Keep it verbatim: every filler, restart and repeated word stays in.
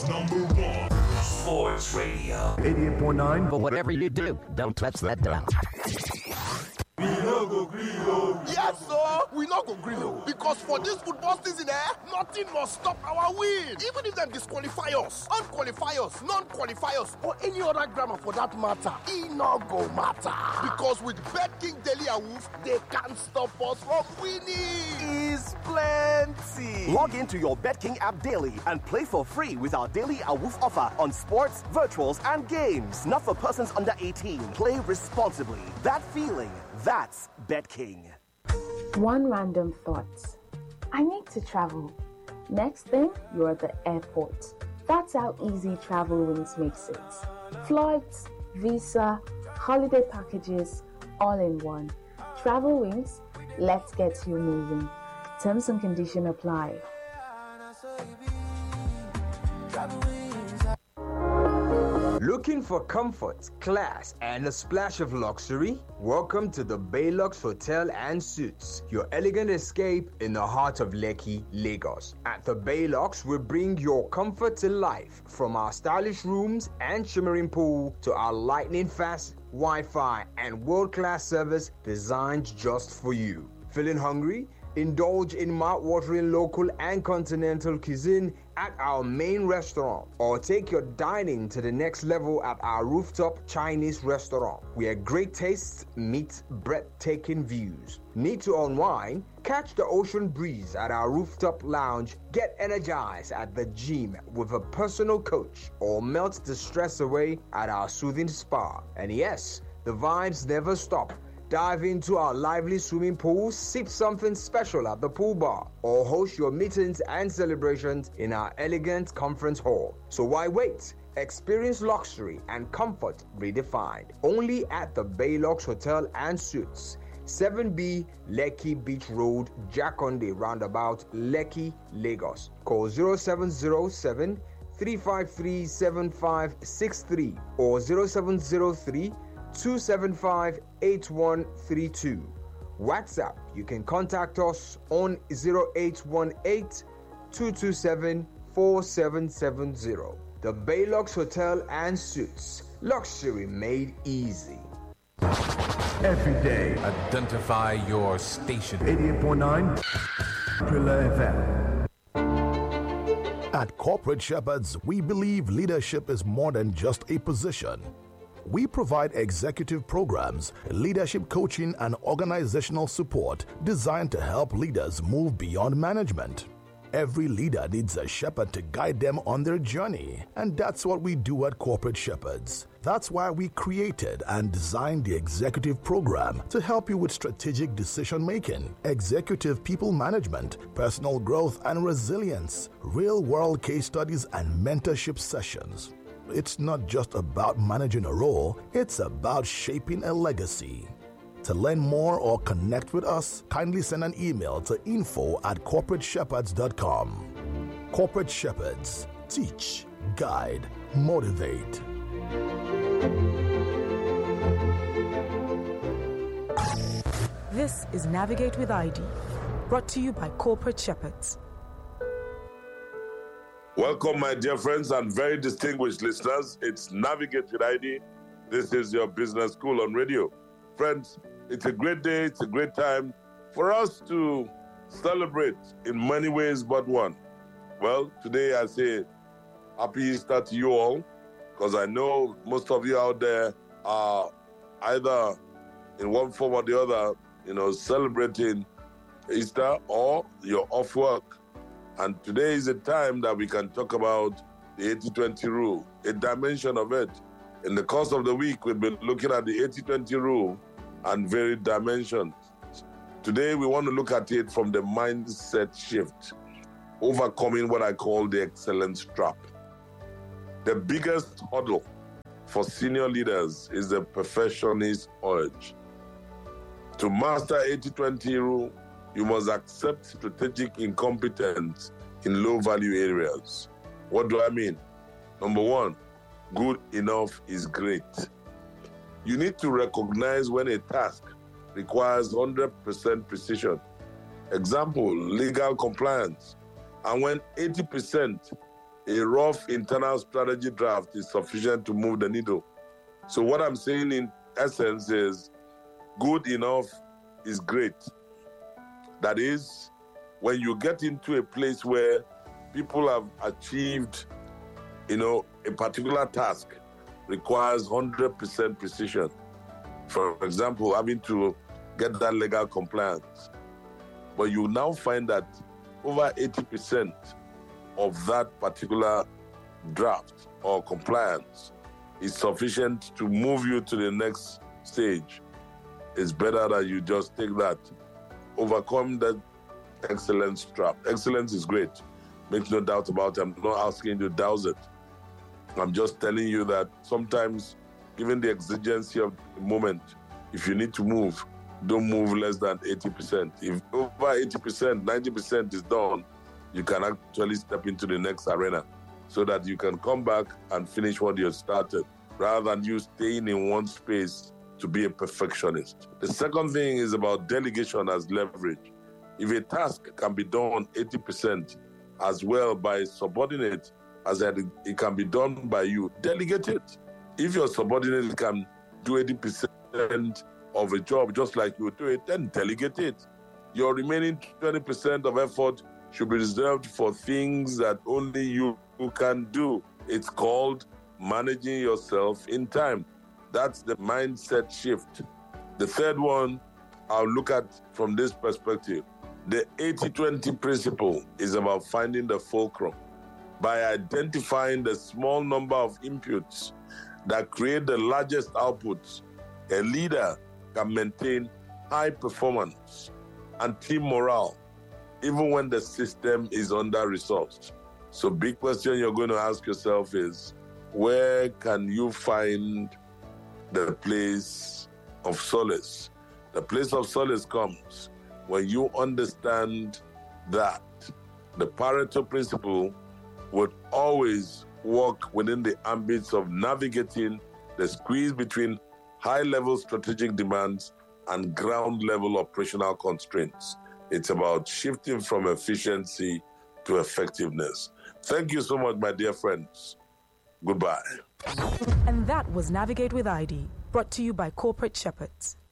number one. Sports Radio. eighty-eight point nine. But whatever you do, don't touch that dial. We no go green. Yes, sir. We no go green because for this football season, eh, nothing must stop our win. Even if them disqualify us, unqualify us, non-qualify us, or any other grammar for that matter, it no go matter. Because with BetKing Daily and Wolf, they can't stop us from winning. Is plenty. Log into your BetKing app daily and play for free with our Daily and Wolf offer on sports, virtuals, and games. Not for persons under eighteen. Play responsibly. That feeling. That's BetKing. One random thought. I need to travel. Next thing, you're at the airport. That's how easy Travel Wings makes it. Flights, visa, holiday packages, all in one. Travel Wings, let's get you moving. Terms and conditions apply. Looking for comfort, class, and a splash of luxury? Welcome to the Baylux Hotel and Suites, your elegant escape in the heart of Lekki, Lagos. At the Baylux, we bring your comfort to life, from our stylish rooms and shimmering pool to our lightning-fast Wi-Fi and world-class service designed just for you. Feeling hungry? Indulge in mouth-watering local and continental cuisine at our main restaurant, or take your dining to the next level at our rooftop Chinese restaurant, where great tastes meet breathtaking views. Need to unwind? Catch the ocean breeze at our rooftop lounge, get energized at the gym with a personal coach, or melt the stress away at our soothing spa. And yes, the vibes never stop. Dive into our lively swimming pool, sip something special at the pool bar, or host your meetings and celebrations in our elegant conference hall. So why wait? Experience luxury and comfort redefined. Only at the Baylux Hotel and Suites, seven B Lekki Beach Road, Jakonde Roundabout, Lekki, Lagos. Call zero seven zero seven, three five three, seven five six three or zero seven zero three, two seven five, eight one three two. WhatsApp, you can contact us on zero eight one eight, two two seven, four seven seven zero. The Baylux Hotel and Suites. Luxury made easy. Every day. Identify your station. eighty-eight point nine Thriller F M. At Corporate Shepherds, we believe leadership is more than just a position. We provide executive programs, leadership coaching, and organizational support designed to help leaders move beyond management. Every leader needs a shepherd to guide them on their journey, and that's what we do at Corporate Shepherds. That's why we created and designed the executive program to help you with strategic decision-making, executive people management, personal growth and resilience, real-world case studies, and mentorship sessions. It's not just about managing a role, it's about shaping a legacy. To learn more or connect with us, kindly send an email to info at corporate shepherds dot com. Corporate Shepherds. Teach, guide, motivate. This is Navigate with I D, brought to you by Corporate Shepherds. Welcome, my dear friends and very distinguished listeners. It's Navigate with I D. This is your business school on radio. Friends, it's a great day, it's a great time for us to celebrate in many ways but one. Well, today I say happy Easter to you all, because I know most of you out there are either in one form or the other, you know, celebrating Easter or you're off work. And today is a time that we can talk about the eighty twenty rule, a dimension of it. In the course of the week, we've been looking at the eighty twenty rule and varied dimensions. Today, we want to look at it from the mindset shift, overcoming what I call the excellence trap. The biggest hurdle for senior leaders is the perfectionist urge. To master eighty twenty rule, you must accept strategic incompetence in low-value areas. What do I mean? Number one, good enough is great. You need to recognize when a task requires one hundred percent precision. Example, legal compliance. And when eighty percent a rough internal strategy draft is sufficient to move the needle. So what I'm saying in essence is good enough is great. That is, when you get into a place where people have achieved, you know, a particular task requires one hundred percent precision. For example, having to get that legal compliance. But you now find that over eighty percent of that particular draft or compliance is sufficient to move you to the next stage. It's better that you just take that, overcome that excellence trap. Excellence is great. Make no doubt about it. I'm not asking you to douse it. I'm just telling you that sometimes, given the exigency of the moment, if you need to move, don't move less than eighty percent. If over eighty percent, ninety percent is done, you can actually step into the next arena so that you can come back and finish what you started, rather than you staying in one space to be a perfectionist. The second thing is about delegation as leverage. If a task can be done eighty percent as well by a subordinate as that it can be done by you, delegate it. If your subordinate can do eighty percent of a job just like you do it, then delegate it. Your remaining twenty percent of effort should be reserved for things that only you can do. It's called managing yourself in time. That's the mindset shift. The third one I'll look at from this perspective. The eighty twenty principle is about finding the fulcrum. By identifying the small number of inputs that create the largest outputs, a leader can maintain high performance and team morale, even when the system is under-resourced. So big question you're going to ask yourself is, where can you find the place of solace? The place of solace comes when you understand that the Pareto principle would always work within the ambits of navigating the squeeze between high-level strategic demands and ground-level operational constraints. It's about shifting from efficiency to effectiveness. Thank you so much, my dear friends. Goodbye. And that was Navigate with I D, brought to you by Corporate Shepherds.